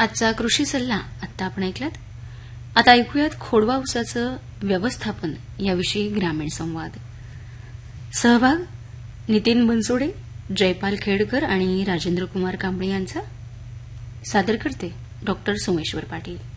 आजचा कृषी सल्ला आत्ता आपण ऐकलात. आता ऐकूयात खोडवा ऊसाचं व्यवस्थापन याविषयी ग्रामीण संवाद. सहभाग नितीन बनसोडे, जयपाल खेडकर आणि राजेंद्र कुमार कांबळे यांचा. सादर करते डॉ. सोमेश्वर पाटील.